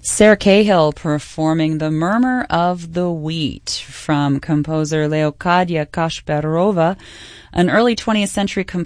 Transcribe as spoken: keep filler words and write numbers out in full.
Sarah Cahill performing The Murmur of the Wheat from composer Leocadia Kashperova, an early twentieth century composer